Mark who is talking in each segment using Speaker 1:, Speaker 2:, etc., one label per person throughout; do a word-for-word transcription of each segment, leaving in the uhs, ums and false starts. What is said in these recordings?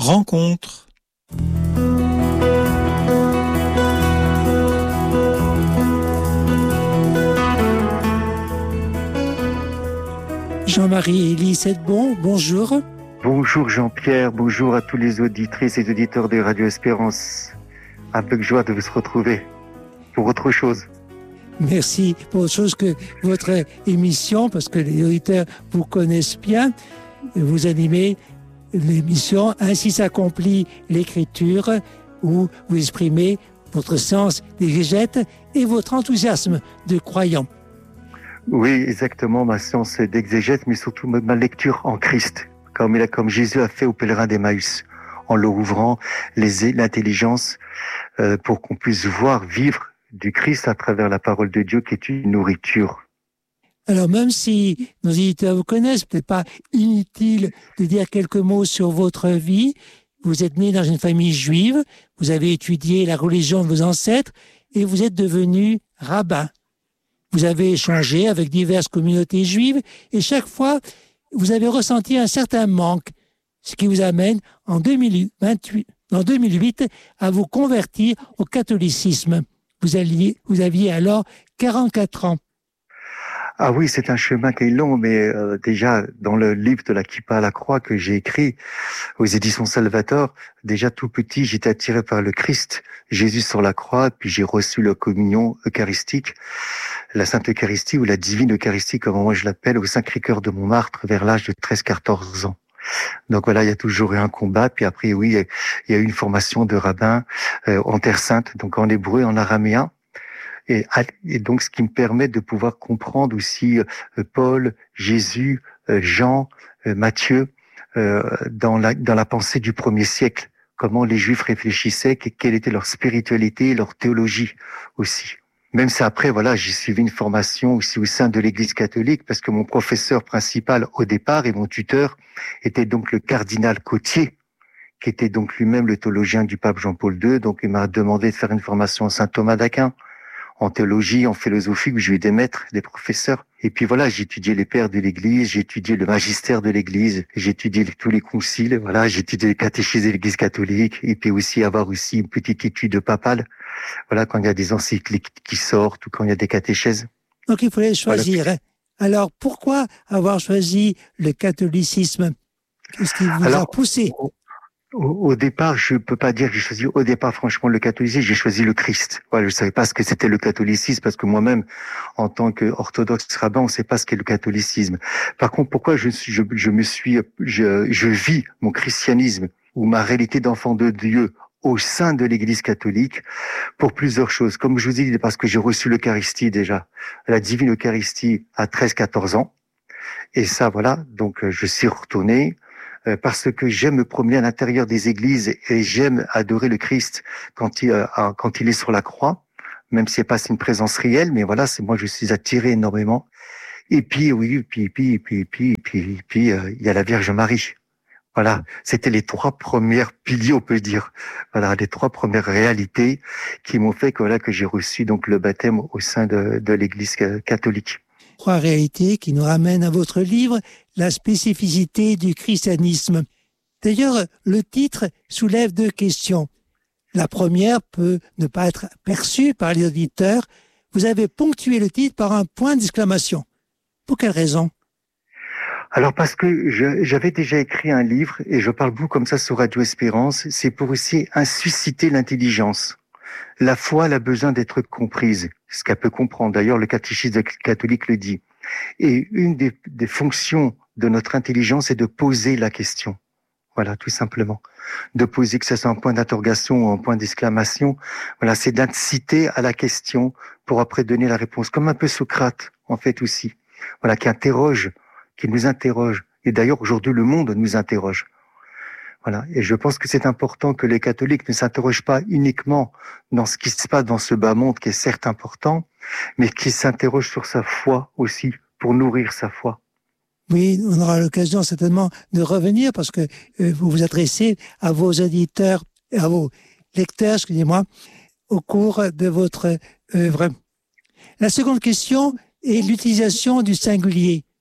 Speaker 1: Rencontre.
Speaker 2: Jean-Marie Élie Sedbon, bonjour.
Speaker 3: Bonjour Jean-Pierre, bonjour à tous les auditrices et auditeurs de Radio Espérance. Un peu de joie de vous retrouver pour autre chose.
Speaker 2: Merci pour autre chose que votre émission, parce que les auditeurs vous connaissent bien. Vous animez l'émission Ainsi s'accomplit l'écriture, où vous exprimez votre sens d'exégète et votre enthousiasme de croyant.
Speaker 3: Oui, exactement, ma science d'exégète, mais surtout ma lecture en Christ, comme, il a, comme Jésus a fait au pèlerin d'Emmaüs, en leur ouvrant les, l'intelligence euh, pour qu'on puisse voir, vivre du Christ à travers la parole de Dieu qui est une nourriture.
Speaker 2: Alors même si nos éditeurs vous connaissent, peut-être pas inutile de dire quelques mots sur votre vie. Vous êtes né dans une famille juive, vous avez étudié la religion de vos ancêtres et vous êtes devenu rabbin. Vous avez échangé avec diverses communautés juives et chaque fois, vous avez ressenti un certain manque, ce qui vous amène en deux mille vingt-huit, en deux mille huit à vous convertir au catholicisme. Vous, alliez, vous aviez alors quarante-quatre ans.
Speaker 3: Ah oui, c'est un chemin qui est long, mais euh, déjà dans le livre de la Kippa à la croix que j'ai écrit aux éditions Salvator, déjà tout petit, j'étais attiré par le Christ, Jésus sur la croix, puis j'ai reçu la communion eucharistique, la Sainte Eucharistie ou la Divine Eucharistie, comme moi je l'appelle, au Sacré-Cœur de Montmartre vers l'âge de treize quatorze ans. Donc voilà, il y a toujours eu un combat, puis après oui, il y a eu une formation de rabbin euh, en Terre Sainte, donc en hébreu et en araméen. Et, et donc, ce qui me permet de pouvoir comprendre aussi euh, Paul, Jésus, euh, Jean, euh, Matthieu, euh, dans la dans la pensée du premier siècle, comment les Juifs réfléchissaient, quelle était leur spiritualité, leur théologie aussi. Même si après, voilà, j'ai suivi une formation aussi au sein de l'Église catholique, parce que mon professeur principal au départ et mon tuteur était donc le cardinal Cotier, qui était donc lui-même le théologien du pape Jean-Paul deux. Donc, il m'a demandé de faire une formation à Saint Thomas d'Aquin, en théologie, en philosophie, où j'ai eu des maîtres, des professeurs. Et puis voilà, j'ai étudié les pères de l'Église, j'ai étudié le magistère de l'Église, j'ai étudié tous les conciles, voilà, j'ai étudié les catéchismes de l'Église catholique, et puis aussi avoir aussi une petite étude papale, voilà, quand il y a des encycliques qui sortent ou quand il y a des catéchèses.
Speaker 2: Donc il fallait choisir.
Speaker 3: Voilà.
Speaker 2: Alors pourquoi avoir choisi le catholicisme? Qu'est-ce qui vous
Speaker 3: Alors,
Speaker 2: a poussé?
Speaker 3: Au, au départ, je peux pas dire que j'ai choisi au départ franchement le catholicisme, j'ai choisi le Christ. Voilà, je savais pas ce que c'était le catholicisme parce que moi-même, en tant qu'orthodoxe rabbin, on sait pas ce qu'est le catholicisme. Par contre, pourquoi je suis, je, je me suis, je, je vis mon christianisme ou ma réalité d'enfant de Dieu au sein de l'Église catholique pour plusieurs choses. Comme je vous dis, parce que j'ai reçu l'Eucharistie déjà, la Divine Eucharistie à treize quatorze ans. Et ça, voilà, donc je suis retourné parce que j'aime me promener à l'intérieur des églises et j'aime adorer le Christ quand il, euh, quand il est sur la croix, même si c'est pas une présence réelle, mais voilà, c'est moi je suis attiré énormément. Et puis oui, puis puis puis puis puis puis euh, il y a la Vierge Marie. Voilà, c'était les trois premières piliers, on peut dire. Voilà, les trois premières réalités qui m'ont fait que voilà que j'ai reçu donc le baptême au sein de, de l'Église catholique.
Speaker 2: Trois réalités qui nous ramènent à votre livre, la spécificité du christianisme. D'ailleurs, le titre soulève deux questions. La première peut ne pas être perçue par les auditeurs. Vous avez ponctué le titre par un point d'exclamation. Pour quelle raison?
Speaker 3: Alors parce que je, j'avais déjà écrit un livre, et je parle beaucoup comme ça sur Radio Espérance, c'est pour aussi susciter l'intelligence. La foi, elle a besoin d'être comprise, ce qu'elle peut comprendre. D'ailleurs, le catéchisme catholique le dit. Et une des, des fonctions de notre intelligence est de poser la question. Voilà, tout simplement. De poser, que ce soit un point d'interrogation ou un point d'exclamation. Voilà, c'est d'inciter à la question pour après donner la réponse. Comme un peu Socrate, en fait, aussi. Voilà, qui interroge, qui nous interroge. Et d'ailleurs, aujourd'hui, le monde nous interroge. Voilà. Et je pense que c'est important que les catholiques ne s'interrogent pas uniquement dans ce qui se passe dans ce bas monde qui est certes important, mais qu'ils s'interrogent sur sa foi aussi, pour nourrir sa foi.
Speaker 2: Oui, on aura l'occasion certainement de revenir parce que euh, vous vous adressez à vos auditeurs, à vos lecteurs, excusez-moi, au cours de votre œuvre. La seconde question est l'utilisation du singulier.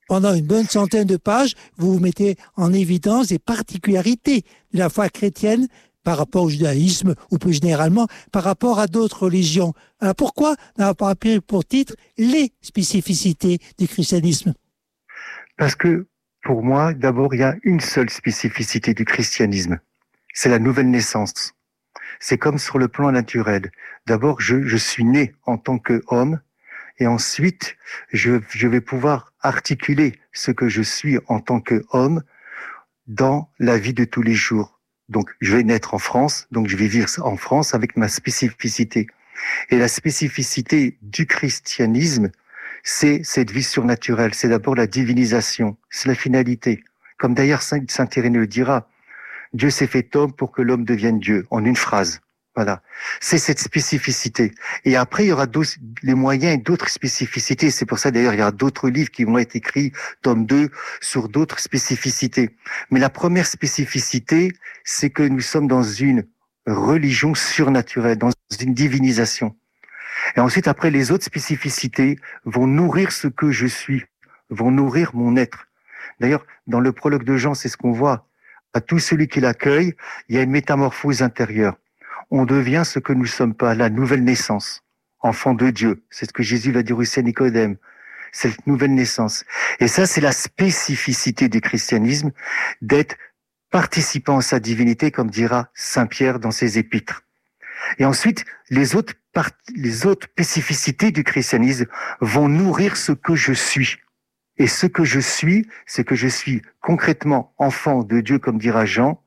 Speaker 2: pendant une bonne centaine de pages, vous vous mettez en évidence des particularités de la foi chrétienne par rapport au judaïsme, ou plus généralement, par rapport à d'autres religions. Alors pourquoi n'avoir pas pris pour titre les spécificités du christianisme?
Speaker 3: Parce que, pour moi, d'abord, il y a une seule spécificité du christianisme. C'est la nouvelle naissance. C'est comme sur le plan naturel. D'abord, je, je suis né en tant qu'homme, et ensuite, je, je vais pouvoir articuler ce que je suis en tant qu'homme dans la vie de tous les jours. Donc, je vais naître en France, donc je vais vivre en France avec ma spécificité. Et la spécificité du christianisme, c'est cette vie surnaturelle. C'est d'abord la divinisation, c'est la finalité. Comme d'ailleurs Saint, Saint Irénée le dira, Dieu s'est fait homme pour que l'homme devienne Dieu, en une phrase. Voilà. C'est cette spécificité. Et après, il y aura les moyens et d'autres spécificités. C'est pour ça, d'ailleurs, il y aura d'autres livres qui vont être écrits, tome deux, sur d'autres spécificités. Mais la première spécificité, c'est que nous sommes dans une religion surnaturelle, dans une divinisation. Et ensuite, après, les autres spécificités vont nourrir ce que je suis, vont nourrir mon être. D'ailleurs, dans le prologue de Jean, c'est ce qu'on voit. À tout celui qui l'accueille, il y a une métamorphose intérieure. On devient ce que nous ne sommes pas, la nouvelle naissance, enfant de Dieu. C'est ce que Jésus va dire aussi à Nicodème. C'est cette nouvelle naissance. Et ça, c'est la spécificité du christianisme, d'être participant à sa divinité, comme dira Saint Pierre dans ses épîtres. Et ensuite, les autres, part... les autres spécificités du christianisme vont nourrir ce que je suis. Et ce que je suis, c'est que je suis concrètement enfant de Dieu, comme dira Jean,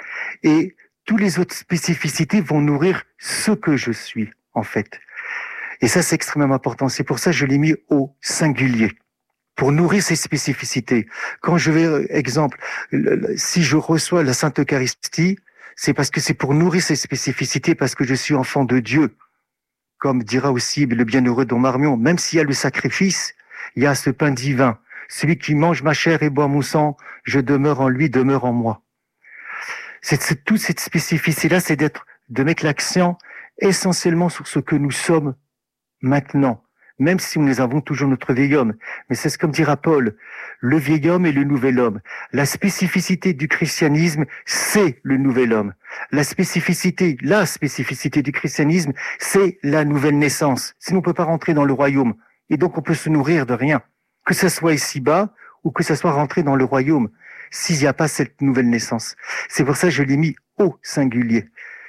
Speaker 3: et toutes les autres spécificités vont nourrir ce que je suis, en fait. Et ça, c'est extrêmement important. C'est pour ça que je l'ai mis au singulier, pour nourrir ces spécificités. Quand je vais, exemple, si je reçois la Sainte Eucharistie, c'est parce que c'est pour nourrir ces spécificités, parce que je suis enfant de Dieu. Comme dira aussi le bienheureux Don Marmion, même s'il y a le sacrifice, il y a ce pain divin. Celui qui mange ma chair et boit mon sang, je demeure en lui, demeure en moi. C'est, c'est toute cette spécificité-là, c'est d'être, de mettre l'accent essentiellement sur ce que nous sommes maintenant, même si nous avons toujours notre vieil homme. Mais c'est comme dira Paul, le vieil homme et le nouvel homme. La spécificité du christianisme, c'est le nouvel homme. La spécificité, la spécificité du christianisme, c'est la nouvelle naissance. Sinon, on ne peut pas rentrer dans le royaume. Et donc, on peut se nourrir de rien. Que ce soit ici-bas ou que ce soit rentrer dans le royaume, s'il n'y a pas cette nouvelle naissance. C'est pour ça que je l'ai mis au singulier.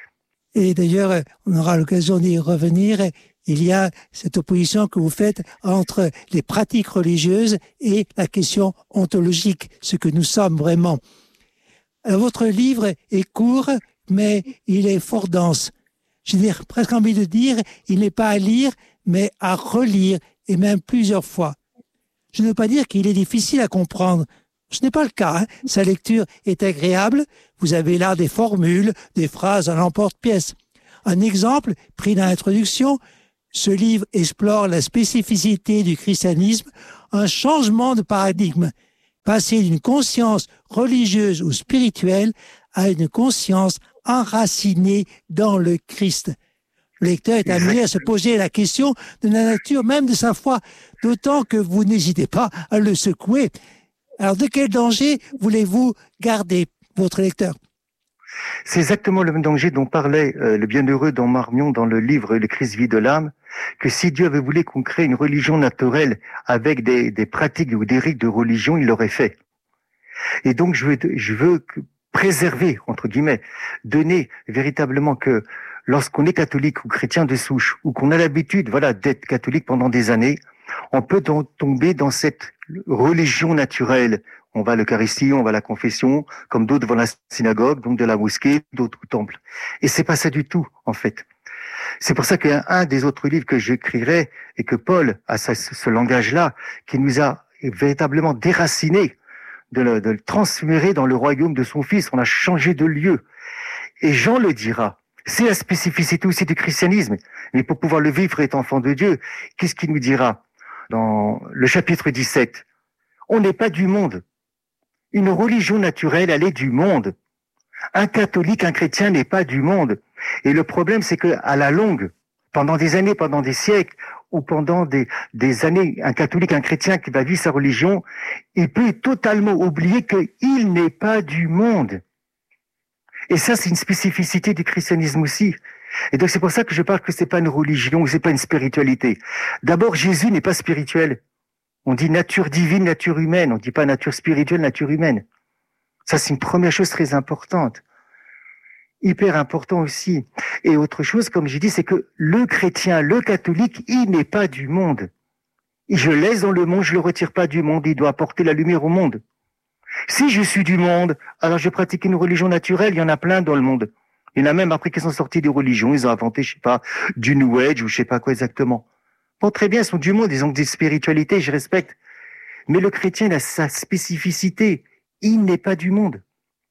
Speaker 2: Et d'ailleurs, on aura l'occasion d'y revenir. Il y a cette opposition que vous faites entre les pratiques religieuses et la question ontologique, ce que nous sommes vraiment. Alors, votre livre est court, mais il est fort dense. J'ai presque envie de dire, il n'est pas à lire, mais à relire, et même plusieurs fois. Je ne veux pas dire qu'il est difficile à comprendre. Ce n'est pas le cas. Hein. Sa lecture est agréable. Vous avez là des formules, des phrases à l'emporte-pièce. Un exemple, pris dans l'introduction, ce livre explore la spécificité du christianisme, un changement de paradigme, passer d'une conscience religieuse ou spirituelle à une conscience enracinée dans le Christ. Le lecteur est amené à se poser la question de la nature même de sa foi, d'autant que vous n'hésitez pas à le secouer. Alors, de quel danger voulez-vous garder votre lecteur?
Speaker 3: C'est exactement le même danger dont parlait euh, le bienheureux Don Marmion dans le livre « Le Christ vie de l'âme », que si Dieu avait voulu qu'on crée une religion naturelle avec des, des pratiques ou des rites de religion, il l'aurait fait. Et donc, je veux, je veux préserver, entre guillemets, donner véritablement que lorsqu'on est catholique ou chrétien de souche, ou qu'on a l'habitude, voilà, d'être catholique pendant des années, on peut donc tomber dans cette religion naturelle. On va à l'Eucharistie, on va à la confession, comme d'autres vont à la synagogue, donc de la mosquée, d'autres au temple. Et c'est pas ça du tout, en fait. C'est pour ça qu'un un des autres livres que j'écrirai, et que Paul a ce, ce langage-là, qui nous a véritablement déracinés, de le, de le transférer dans le royaume de son Fils. On a changé de lieu. Et Jean le dira. C'est la spécificité aussi du christianisme. Mais pour pouvoir le vivre étant enfant de Dieu, qu'est-ce qu'il nous dira dans le chapitre dix-sept? On n'est pas du monde. Une religion naturelle, elle est du monde. Un catholique, un chrétien n'est pas du monde. Et le problème, c'est que à la longue, pendant des années, pendant des siècles, ou pendant des, des années, un catholique, un chrétien qui va vivre sa religion, il peut totalement oublier qu'il n'est pas du monde. Et ça, c'est une spécificité du christianisme aussi. Et donc, c'est pour ça que je parle que c'est pas une religion, c'est pas une spiritualité. D'abord, Jésus n'est pas spirituel. On dit nature divine, nature humaine. On dit pas nature spirituelle, nature humaine. Ça, c'est une première chose très importante. Hyper important aussi. Et autre chose, comme j'ai dit, c'est que le chrétien, le catholique, il n'est pas du monde. Je le laisse dans le monde, je le retire pas du monde, il doit apporter la lumière au monde. Si je suis du monde, alors je pratique une religion naturelle, il y en a plein dans le monde. Il y en a même après qu'ils sont sortis des religions, ils ont inventé, je sais pas, du New Age ou je sais pas quoi exactement. Bon, très bien, ils sont du monde, ils ont des spiritualités, je respecte. Mais le chrétien, il a sa spécificité. Il n'est pas du monde.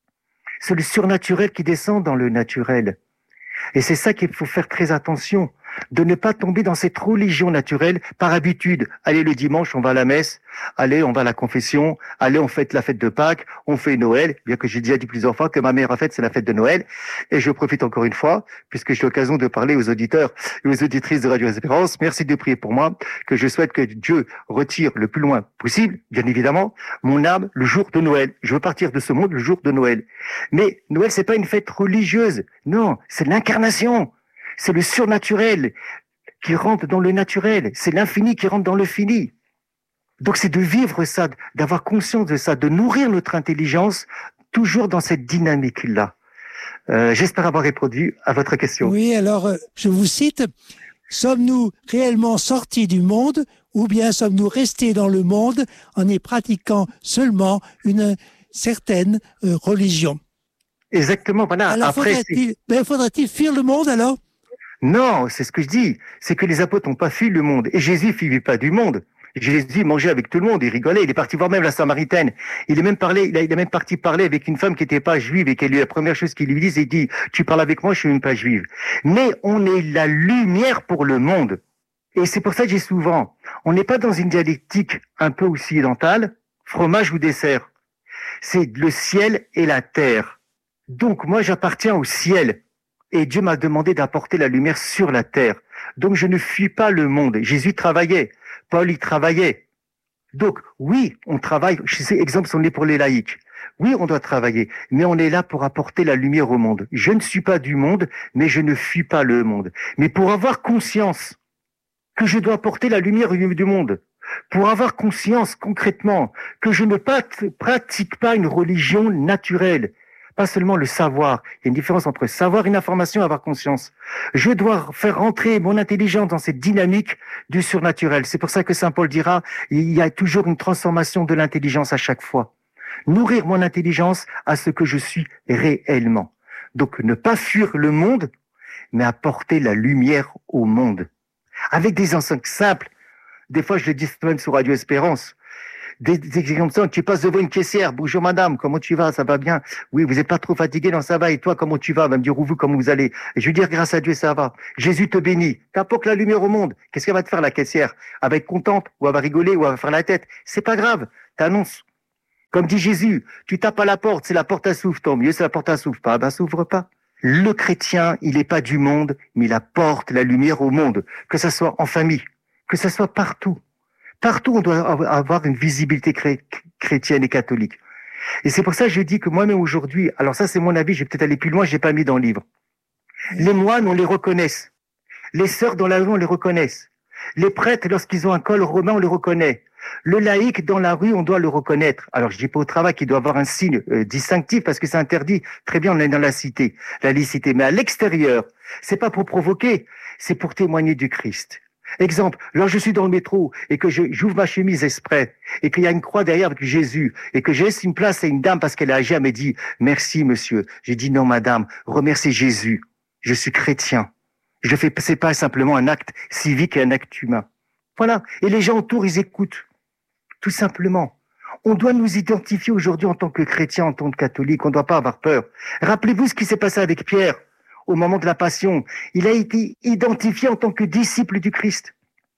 Speaker 3: C'est le surnaturel qui descend dans le naturel. Et c'est ça qu'il faut faire très attention, de ne pas tomber dans cette religion naturelle par habitude. Allez, le dimanche, on va à la messe. Allez, on va à la confession. Allez, on fête la fête de Pâques. On fait Noël. Bien que j'ai déjà dit plusieurs fois que ma meilleure fête, c'est la fête de Noël. Et je profite encore une fois, puisque j'ai l'occasion de parler aux auditeurs et aux auditrices de Radio Espérance. Merci de prier pour moi, que je souhaite que Dieu retire le plus loin possible, bien évidemment, mon âme le jour de Noël. Je veux partir de ce monde le jour de Noël. Mais Noël, c'est pas une fête religieuse. Non, c'est l'incarnation. C'est le surnaturel qui rentre dans le naturel. C'est l'infini qui rentre dans le fini. Donc c'est de vivre ça, d'avoir conscience de ça, de nourrir notre intelligence toujours dans cette dynamique-là. Euh, j'espère avoir répondu à votre question.
Speaker 2: Oui, alors euh, je vous cite, « Sommes-nous réellement sortis du monde ou bien sommes-nous restés dans le monde en y pratiquant seulement une certaine euh, religion ?»
Speaker 3: Exactement, voilà.
Speaker 2: Alors
Speaker 3: Après,
Speaker 2: faudrait-il, ben, faudrait-il fuir le monde alors?
Speaker 3: Non, c'est ce que je dis. C'est que les apôtres n'ont pas fui le monde. Et Jésus ne fuyait pas du monde. Jésus mangeait avec tout le monde, il rigolait, il est parti voir même la Samaritaine. Il est même parlé, il, a, il est même parti parler avec une femme qui n'était pas juive et qui, la première chose qu'il lui dit, c'est dit, tu parles avec moi, je suis même pas juive. Mais on est la lumière pour le monde. Et c'est pour ça que j'ai souvent, on n'est pas dans une dialectique un peu occidentale, fromage ou dessert. C'est le ciel et la terre. Donc moi j'appartiens au ciel. Et Dieu m'a demandé d'apporter la lumière sur la terre. Donc je ne fuis pas le monde. Jésus travaillait. Paul y travaillait. Donc oui, on travaille. Je sais, exemple, si on est pour les laïcs. Oui, on doit travailler. Mais on est là pour apporter la lumière au monde. Je ne suis pas du monde, mais je ne fuis pas le monde. Mais pour avoir conscience que je dois apporter la lumière au milieu du monde, pour avoir conscience concrètement que je ne pratique pas une religion naturelle, pas seulement le savoir. Il y a une différence entre savoir une information et avoir conscience. Je dois faire rentrer mon intelligence dans cette dynamique du surnaturel. C'est pour ça que Saint Paul dira, il y a toujours une transformation de l'intelligence à chaque fois. Nourrir mon intelligence à ce que je suis réellement. Donc ne pas fuir le monde, mais apporter la lumière au monde. Avec des enseignes simples. Des fois, je le dis même sur Radio Espérance. Des, des exemples, tu passes devant une caissière, bonjour madame, comment tu vas, ça va bien? Oui, vous n'êtes pas trop fatigué, non, ça va, et toi, comment tu vas? Elle va me dire, vous, comment vous allez? Et je vais dire, grâce à Dieu, ça va. Jésus te bénit. T'apportes la lumière au monde. Qu'est-ce qu'elle va te faire, la caissière? Elle va être contente, ou elle va rigoler, ou elle va faire la tête. C'est pas grave. T'annonces. Comme dit Jésus, tu tapes à la porte, c'est la porte à souffle, tant mieux, c'est la porte à souffle pas, ben, s'ouvre pas. Le chrétien, il n'est pas du monde, mais il apporte la lumière au monde. Que ça soit en famille, que ça soit partout. Partout, on doit avoir une visibilité chré- chrétienne et catholique. Et c'est pour ça que je dis que moi-même aujourd'hui, alors ça c'est mon avis, je vais peut-être aller plus loin, je l'ai pas mis dans le livre. Les moines, on les reconnaisse. Les sœurs dans la rue, on les reconnaisse. Les prêtres, lorsqu'ils ont un col romain, on les reconnaît. Le laïc dans la rue, on doit le reconnaître. Alors je dis pas au travail qu'il doit avoir un signe euh, distinctif parce que c'est interdit. Très bien, on est dans la cité, la licité. Mais à l'extérieur, c'est pas pour provoquer, c'est pour témoigner du Christ. Exemple, lorsque je suis dans le métro et que je, j'ouvre ma chemise exprès et qu'il y a une croix derrière avec Jésus et que je laisse une place à une dame parce qu'elle a agi, elle me dit « Merci monsieur ». J'ai dit « Non madame, remerciez Jésus, je suis chrétien ». Je fais, c'est pas simplement un acte civique et un acte humain. Voilà. Et les gens autour, ils écoutent. Tout simplement. On doit nous identifier aujourd'hui en tant que chrétiens, en tant que catholiques. On ne doit pas avoir peur. Rappelez-vous ce qui s'est passé avec Pierre au moment de la Passion. Il a été identifié en tant que disciple du Christ.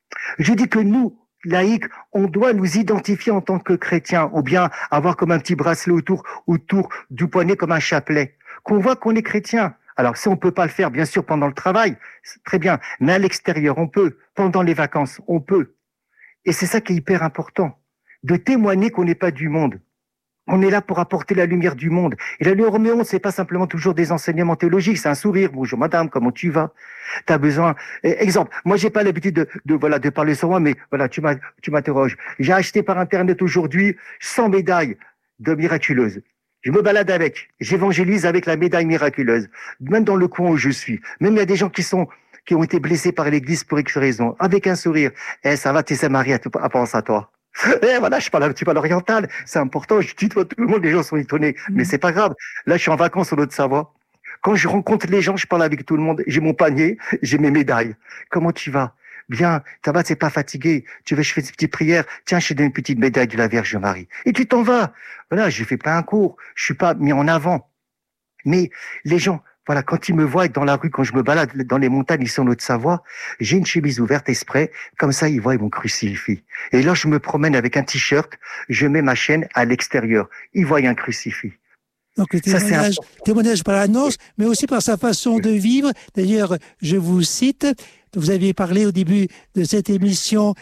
Speaker 3: Je dis que nous, laïcs, on doit nous identifier en tant que chrétiens, ou bien avoir comme un petit bracelet autour, autour du poignet comme un chapelet. Qu'on voit qu'on est chrétien. Alors, si on peut pas le faire, bien sûr, pendant le travail, c'est très bien. Mais à l'extérieur, on peut. Pendant les vacances, on peut. Et c'est ça qui est hyper important. De témoigner qu'on n'est pas du monde. On est là pour apporter la lumière du monde. Et la lumière du monde, c'est pas simplement toujours des enseignements théologiques, c'est un sourire. Bonjour madame, comment tu vas? T'as besoin, exemple. Moi, j'ai pas l'habitude de, de, voilà, de parler sur moi, mais voilà, tu m'as, tu m'interroges. J'ai acheté par Internet aujourd'hui cent médailles de miraculeuses. Je me balade avec. J'évangélise avec la médaille miraculeuse. Même dans le coin où je suis. Même il y a des gens qui sont, qui ont été blessés par l'église pour X raison. Avec un sourire. Eh, ça va, tu sais, Marie, elle pense à toi. Eh, voilà, je parle un petit peu à l'oriental. C'est important. Je tutoie tout le monde. Les gens sont étonnés. Mmh. Mais c'est pas grave. Là, je suis en vacances au Haute-Savoie. Quand je rencontre les gens, je parle avec tout le monde. J'ai mon panier. J'ai mes médailles. Comment tu vas? Bien, ça va, t'es pas fatigué. Tu veux, je fais une petite prière. Tiens, je te donne une petite médaille de la Vierge Marie. Et tu t'en vas. Voilà, j'ai fait pas un cours. Je suis pas mis en avant. Mais les gens, voilà, quand ils me voient dans la rue, quand je me balade dans les montagnes ici en Haute-Savoie, j'ai une chemise ouverte exprès. Comme ça, ils voient mon crucifix. Et là, je me promène avec un t-shirt. Je mets ma chaîne à l'extérieur. Ils voient un crucifix.
Speaker 2: Donc le témoignage, ça, témoignage par l'annonce, mais aussi par sa façon de vivre. D'ailleurs, je vous cite, vous aviez parlé au début de cette émission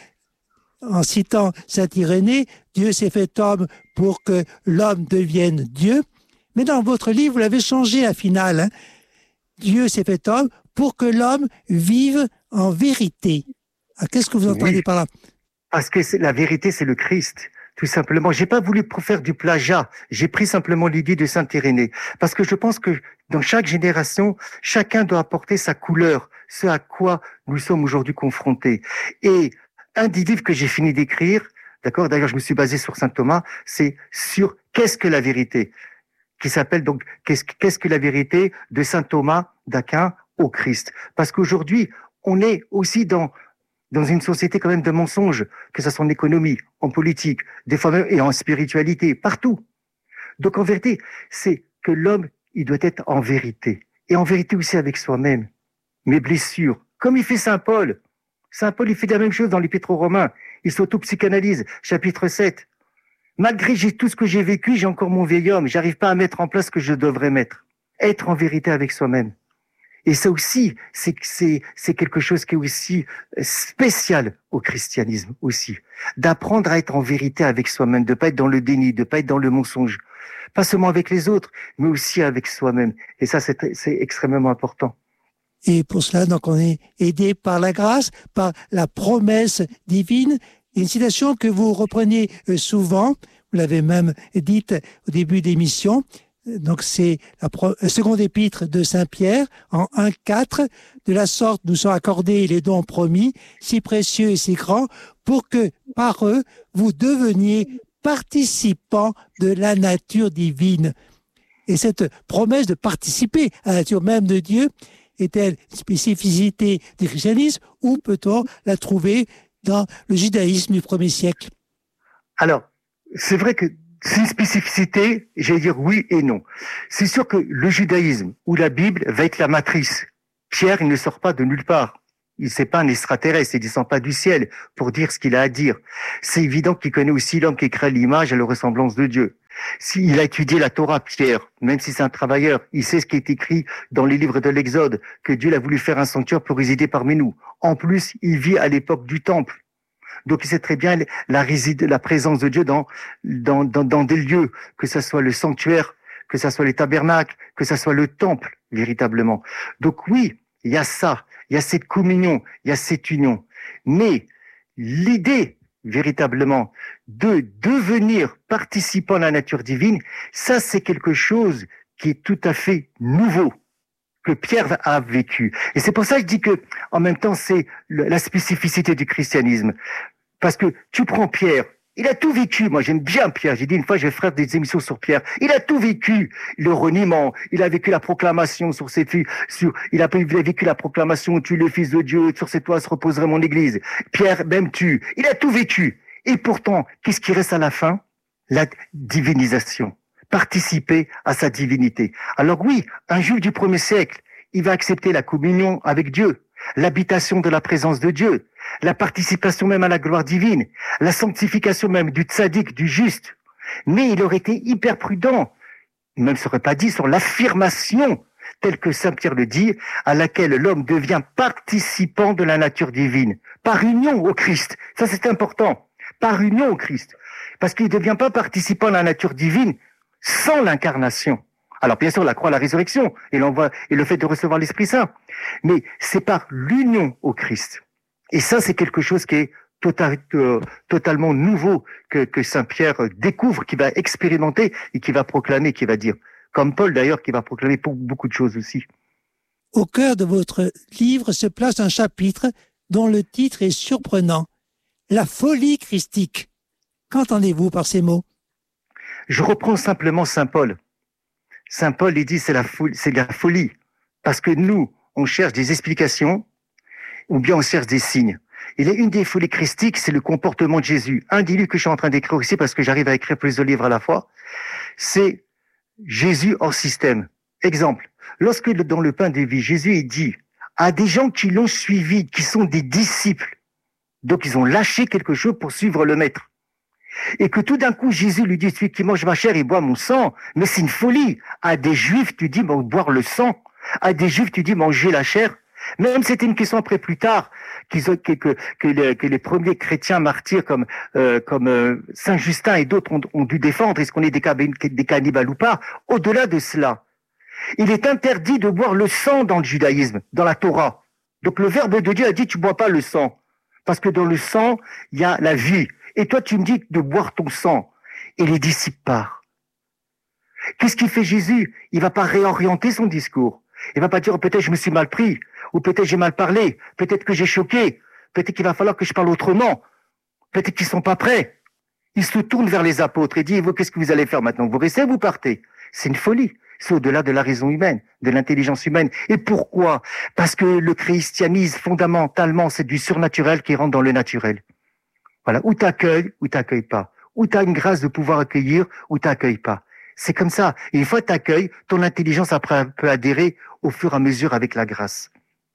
Speaker 2: en citant saint Irénée, Dieu s'est fait homme pour que l'homme devienne Dieu. Mais dans votre livre, vous l'avez changé à finale. Hein. Dieu s'est fait homme pour que l'homme vive en vérité. Alors, qu'est-ce que vous entendez oui. par là?
Speaker 3: Parce que c'est, la vérité, c'est le Christ. Tout simplement, j'ai pas voulu faire du plagiat. J'ai pris simplement l'idée de saint Irénée. Parce que je pense que dans chaque génération, chacun doit apporter sa couleur, ce à quoi nous sommes aujourd'hui confrontés. Et un des livres que j'ai fini d'écrire, d'accord, d'ailleurs je me suis basé sur saint Thomas, c'est sur qu'est-ce que la vérité, qui s'appelle donc qu'est-ce, qu'est-ce que la vérité de saint Thomas d'Aquin au Christ. Parce qu'aujourd'hui, on est aussi dans dans une société quand même de mensonges, que ce soit en économie, en politique, des fois même, et en spiritualité, partout. Donc en vérité, c'est que l'homme, il doit être en vérité. Et en vérité aussi avec soi-même. Mes blessures, comme il fait saint Paul. Saint Paul, il fait la même chose dans l'Épître aux Romains. Il s'auto-psychanalyse, chapitre sept. Malgré tout ce que j'ai vécu, j'ai encore mon vieil homme. J'arrive pas à mettre en place ce que je devrais mettre. Être en vérité avec soi-même. Et ça aussi, c'est, c'est, c'est quelque chose qui est aussi spécial au christianisme aussi. D'apprendre à être en vérité avec soi-même, de pas être dans le déni, de pas être dans le mensonge. Pas seulement avec les autres, mais aussi avec soi-même. Et ça, c'est, c'est extrêmement important.
Speaker 2: Et pour cela, donc, on est aidé par la grâce, par la promesse divine. Une citation que vous reprenez souvent, vous l'avez même dite au début de l'émission. Donc, c'est la, pro- la seconde épître de saint Pierre, en un quatre. De la sorte, nous sont accordés les dons promis, si précieux et si grands, pour que, par eux, vous deveniez participants de la nature divine. Et cette promesse de participer à la nature même de Dieu est-elle une spécificité du christianisme ou peut-on la trouver dans le judaïsme du premier siècle?
Speaker 3: Alors, c'est vrai que c'est une spécificité, j'allais dire oui et non. C'est sûr que le judaïsme ou la Bible va être la matrice. Pierre, il ne sort pas de nulle part. Il n'est pas un extraterrestre, il ne descend pas du ciel pour dire ce qu'il a à dire. C'est évident qu'il connaît aussi l'homme qui crée l'image et la ressemblance de Dieu. S'il a étudié la Torah, Pierre, même si c'est un travailleur, il sait ce qui est écrit dans les livres de l'Exode, que Dieu a voulu faire un sanctuaire pour résider parmi nous. En plus, il vit à l'époque du temple. Donc, il sait très bien la, réside, la présence de Dieu dans, dans, dans, dans des lieux, que ce soit le sanctuaire, que ce soit les tabernacles, que ce soit le temple, véritablement. Donc oui, il y a ça, il y a cette communion, il y a cette union. Mais l'idée, véritablement, de devenir participant à la nature divine, ça, c'est quelque chose qui est tout à fait nouveau, que Pierre a vécu. Et c'est pour ça que je dis que, en même temps, c'est la spécificité du christianisme. Parce que tu prends Pierre, il a tout vécu. Moi, j'aime bien Pierre. J'ai dit une fois, je vais faire des émissions sur Pierre. Il a tout vécu. Le reniement. Il a vécu la proclamation sur ses filles, sur, il a vécu la proclamation, tu es le fils de Dieu, sur ses toits se reposerait mon église. Pierre, même tu. Il a tout vécu. Et pourtant, qu'est-ce qui reste à la fin? La divinisation. Participer à sa divinité. Alors oui, un juif du premier siècle, il va accepter la communion avec Dieu, l'habitation de la présence de Dieu, la participation même à la gloire divine, la sanctification même du tzaddik, du juste. Mais il aurait été hyper prudent, il ne même serait pas dit sur l'affirmation telle que saint Pierre le dit, à laquelle l'homme devient participant de la nature divine, par union au Christ. Ça, c'est important. Par union au Christ. Parce qu'il ne devient pas participant de la nature divine sans l'incarnation. Alors, bien sûr, la croix, la résurrection, et l'envoi, et le fait de recevoir l'Esprit Saint. Mais c'est par l'union au Christ. Et ça, c'est quelque chose qui est total, euh, totalement nouveau que, que saint Pierre découvre, qui va expérimenter et qui va proclamer, qui va dire. Comme Paul, d'ailleurs, qui va proclamer pour beaucoup de choses aussi.
Speaker 2: Au cœur de votre livre se place un chapitre dont le titre est surprenant. La folie christique. Qu'entendez-vous par ces mots?
Speaker 3: Je reprends simplement saint Paul. Saint Paul, il dit c'est la folie, c'est la folie. Parce que nous, on cherche des explications ou bien on cherche des signes. Il y a une des folies christiques, c'est le comportement de Jésus. Un des livres que je suis en train d'écrire aussi, parce que j'arrive à écrire plusieurs livres à la fois, c'est Jésus hors système. Exemple, lorsque dans le pain de vie, Jésus il dit à des gens qui l'ont suivi, qui sont des disciples, donc ils ont lâché quelque chose pour suivre le maître. Et que tout d'un coup, Jésus lui dit, celui qui mange ma chair et boit mon sang, mais c'est une folie. À des juifs, tu dis, bon, boire le sang. À des juifs, tu dis, manger la chair. Même c'était une question après plus tard, qu'ils ont, que, que, que, les, que les premiers chrétiens martyrs comme, euh, comme euh, Saint Justin et d'autres ont, ont dû défendre, est-ce qu'on est des, des cannibales ou pas. Au-delà de cela, il est interdit de boire le sang dans le judaïsme, dans la Torah. Donc le Verbe de Dieu a dit, tu bois pas le sang. Parce que dans le sang, il y a la vie. Et toi, tu me dis de boire ton sang. Et les disciples partent. Qu'est-ce qu'il fait Jésus? Il va pas réorienter son discours. Il va pas dire, peut-être je me suis mal pris, ou peut-être j'ai mal parlé, peut-être que j'ai choqué, peut-être qu'il va falloir que je parle autrement, peut-être qu'ils sont pas prêts. Il se tourne vers les apôtres et dit, vous, qu'est-ce que vous allez faire maintenant? Vous restez, vous partez. C'est une folie. C'est au-delà de la raison humaine, de l'intelligence humaine. Et pourquoi? Parce que le christianisme, fondamentalement, c'est du surnaturel qui rentre dans le naturel. Voilà. Ou t'accueilles, ou t'accueilles pas. Ou t'as une grâce de pouvoir accueillir, ou t'accueilles pas. C'est comme ça. Et une fois que t'accueilles, ton intelligence après peut adhérer au fur et à mesure avec la grâce.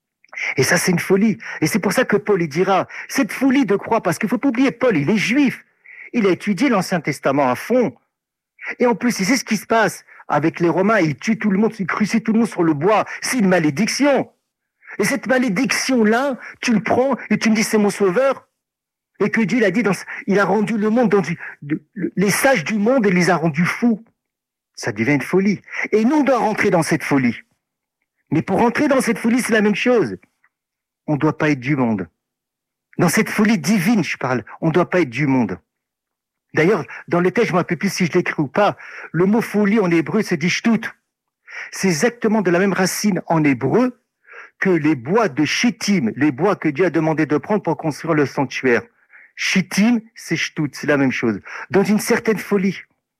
Speaker 3: Et ça, c'est une folie. Et c'est pour ça que Paul, il dira, cette folie de croire, parce qu'il faut pas oublier, Paul, il est juif. Il a étudié l'Ancien Testament à fond. Et en plus, il sait ce qui se passe avec les Romains. Il tue tout le monde, il crucifie tout le monde sur le bois. C'est une malédiction. Et cette malédiction-là, tu le prends et tu me dis, c'est mon sauveur. Et que Dieu, il a dit, dans, il a rendu le monde, dans du, de, les sages du monde, il les a rendus fous. Ça devient une folie. Et nous, on doit rentrer dans cette folie. Mais pour rentrer dans cette folie, c'est la même chose. On ne doit pas être du monde. Dans cette folie divine, je parle, on ne doit pas être du monde. D'ailleurs, dans le texte, je ne me rappelle plus si je l'écris ou pas, le mot folie en hébreu, c'est dit shtout. C'est exactement de la même racine en hébreu que les bois de Shittim, les bois que Dieu a demandé de prendre pour construire le sanctuaire. Shittim, c'est shtout, c'est la même chose. Dans une certaine folie.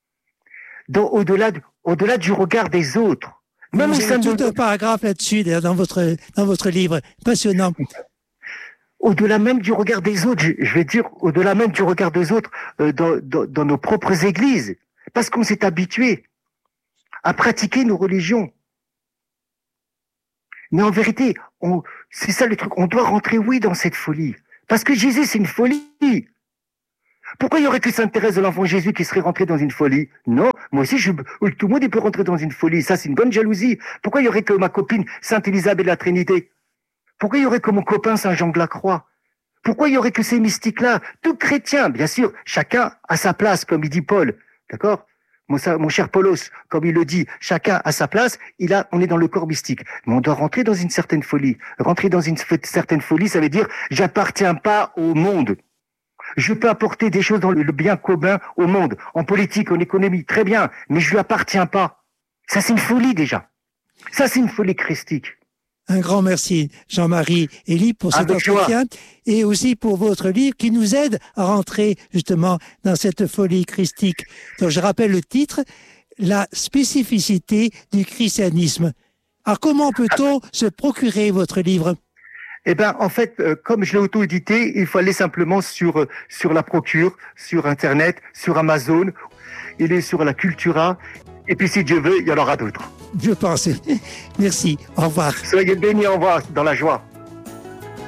Speaker 3: Dans, au-delà, au-delà du regard des autres.
Speaker 2: Même Vous avez tout de... un paragraphe là-dessus, dans votre, dans votre livre. Passionnant.
Speaker 3: Au-delà même du regard des autres, je, je vais dire, au-delà même du regard des autres, euh, dans, dans, dans nos propres églises. Parce qu'on s'est habitué à pratiquer nos religions. Mais en vérité, on, c'est ça le truc, on doit rentrer, oui, dans cette folie. Parce que Jésus, c'est une folie. Pourquoi il y aurait que Sainte Thérèse de l'Enfant Jésus qui serait rentrée dans une folie? Non, moi aussi, je, tout le monde il peut rentrer dans une folie. Ça, c'est une bonne jalousie. Pourquoi il y aurait que ma copine Sainte Élisabeth de la Trinité? Pourquoi il y aurait que mon copain Saint Jean de la Croix? Pourquoi il y aurait que ces mystiques-là? Tout chrétien, bien sûr, chacun à sa place, comme il dit Paul. D'accord? Mon, mon cher Paulos, comme il le dit, chacun à sa place, il a, on est dans le corps mystique. Mais on doit rentrer dans une certaine folie. Rentrer dans une certaine folie, ça veut dire, j'appartiens pas au monde. Je peux apporter des choses dans le bien commun au monde, en politique, en économie, très bien, mais je lui appartiens pas. Ça, c'est une folie déjà. Ça, c'est une folie christique.
Speaker 2: Un grand merci, Jean-Marie Elie, pour cet entretien et aussi pour votre livre qui nous aide à rentrer justement dans cette folie christique. Donc, je rappelle le titre, La spécificité du christianisme. Alors, comment peut-on se procurer votre livre ?
Speaker 3: Eh ben, en fait, euh, comme je l'ai auto-édité, il faut aller simplement sur euh, sur la Procure, sur Internet, sur Amazon. Il est sur la Cultura. Et puis, si Dieu veut, il y en aura d'autres.
Speaker 2: Je pense. Merci. Au revoir.
Speaker 3: Soyez bénis, au revoir, dans la joie.